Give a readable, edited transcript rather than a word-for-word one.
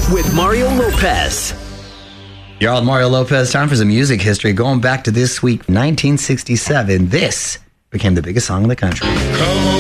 with Mario Lopez. You're all Mario Lopez. Time for some music history. Going back to this week, 1967, this became the biggest song in the country. Come